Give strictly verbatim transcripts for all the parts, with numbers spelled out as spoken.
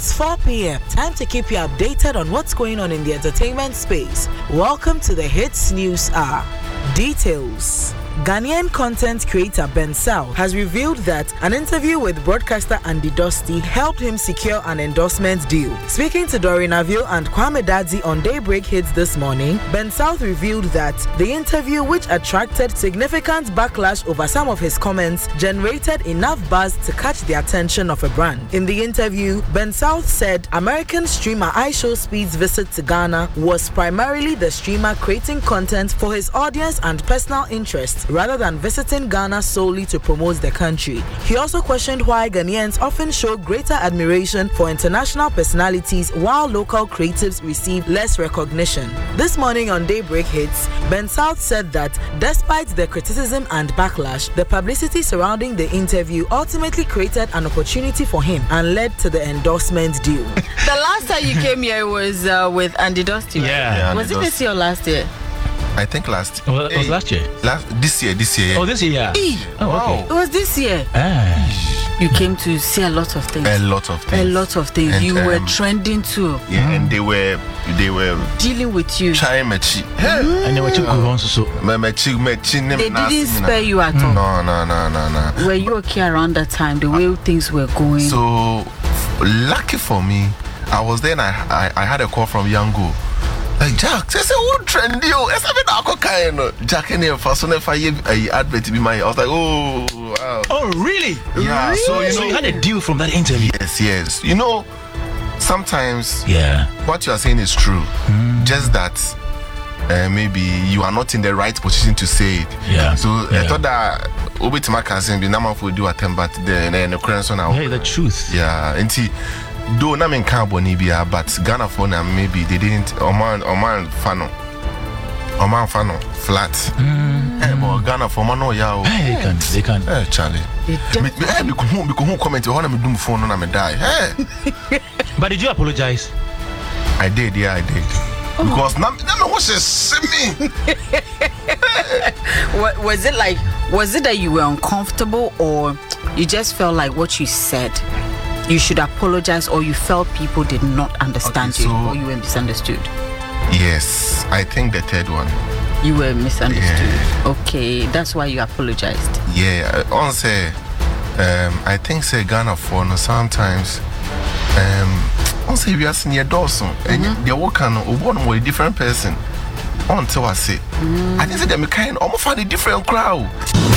It's four p.m. Time to keep you updated on what's going on in the entertainment space. Welcome to the Hits News Hour. Details. Ghanaian content creator Ben South has revealed that an interview with broadcaster Andy Dusty helped him secure an endorsement deal. Speaking to Doreen Avil and Kwame Dadzi on Daybreak Hits this morning, Ben South revealed that the interview, which attracted significant backlash over some of his comments, generated enough buzz to catch the attention of a brand. In the interview, Ben South said American streamer iShowSpeed's visit to Ghana was primarily the streamer creating content for his audience and personal interests, rather than visiting Ghana solely to promote the country. He also questioned why Ghanaians often show greater admiration for international personalities while local creatives receive less recognition. This morning on Daybreak Hits, Ben South said that despite the criticism and backlash, the publicity surrounding the interview ultimately created an opportunity for him and led to the endorsement deal. The last time you came here was uh, with Andy Dusty, right? Yeah. yeah was it this year or last year? I think last year. Well, it was last year? Last, this year, this year. Oh, this year, yeah. E. Oh, okay. It was this year. Ah. You came to see a lot of things. A lot of things. A lot of things. And, you um, were trending too. Yeah, mm. and they were they were dealing with you. Trying me chi. Mm. And they were too good so. They didn't spare you at all. No, no, no, no, no. Were you okay around that time? The way uh, things were going. So lucky for me, I was there and I I, I had a call from Yango. Like Jack, say say who trend you? It's a bit kind. Jack and your first one if I advert to be my. I was like, oh, wow. Oh, really? Yeah. Really? So you know, so you had a deal from that interview. Yes, yes. You know, sometimes, yeah, what you are saying is true. Mm. Just that uh, maybe you are not in the right position to say it. Yeah. So yeah. I thought that Obi Timaka saying the number would do attempt, but the the, the current one now. Hey, the truth. Yeah. And see. Though na men can bonibia, but Ghana for now maybe they didn't. Oman, Oman fano, Oman fano flat. Mm. Eh, but Ghana for man no ya. Hey, they can, they can. Eh, Charlie. Me, me, eh, me come home, me come home comment. I wanna me do my phone, na me die. Hey. But did you apologize? I did, yeah, I did. Oh. Because now, now me watch see me. What was it like? Was it that you were uncomfortable, or you just felt like what you said you should apologize, or you felt people did not understand okay, so you, or you were misunderstood? Yes, I think the third one. You were misunderstood. Yeah. Okay, that's why you apologized. Yeah, on say, um, I think say Ghana for no sometimes, um, on say we are near Dawson, and they work on one with a different person. Until I say, mm. I didn't say them kind, almost find a different crowd.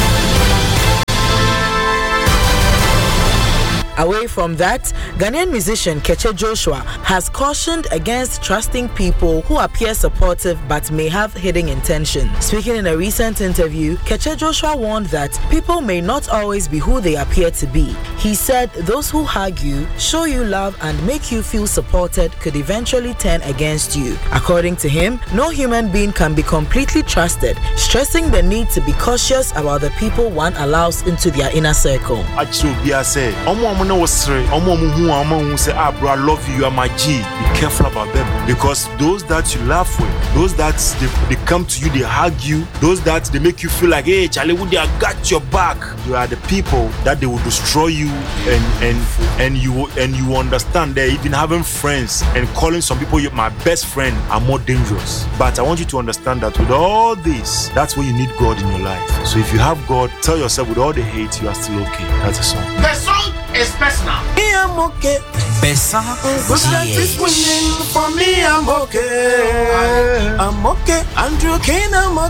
Away from that, Ghanaian musician Keche Joshua has cautioned against trusting people who appear supportive but may have hidden intention. Speaking in a recent interview, Keche Joshua warned that people may not always be who they appear to be. He said those who hug you, show you love and make you feel supported could eventually turn against you. According to him, no human being can be completely trusted, stressing the need to be cautious about the people one allows into their inner circle. No was omo mu omo mu say ah bro I love you, you are my G. Be careful about them, because those that you laugh with, those that they, they come to you, they hug you, those that they make you feel like hey Charlie Woody I got your back, you are the people that they will destroy you, and and and you and you understand that even having friends and calling some people my best friend are more dangerous. But I want you to understand that with all this, that's where you need God in your life. So if you have God, tell yourself with all the hate you are still okay. That's a song. The song is personal. I'm okay. Besa. Good that is winning for me. I'm okay. I'm okay. Andrew Kane. I'm